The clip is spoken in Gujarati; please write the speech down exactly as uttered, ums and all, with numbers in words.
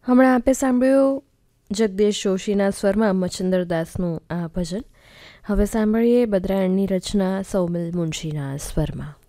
હમણાં આપે સાંભળ્યું જગદીશ જોશીના સ્વરમાં મચ્છંદર દાસનું આ ભજન. હવે સાંભળીએ બદ્રાયણની રચના સૌમિલ મુનશીના સ્વરમાં.